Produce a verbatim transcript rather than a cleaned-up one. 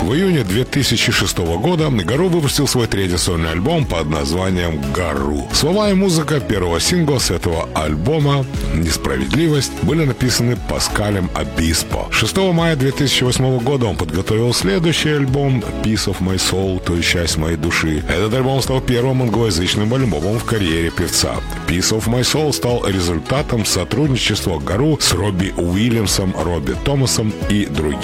В июне две тысячи шестого года Гару выпустил свой третий сольный альбом под названием «Гару». Слова и музыка первого сингла с этого альбома «Несправедливость» были написаны Паскалем Обиспо. шестого мая две тысячи восьмого года он подготовил следующий альбом «Piece of My Soul», то есть «Часть моей души». Этот альбом стал первым англоязычным альбомом в карьере певца. «Piece of My Soul» стал результатом сотрудничества Гару с Робби Уильямсом, Робби Томасом и другими.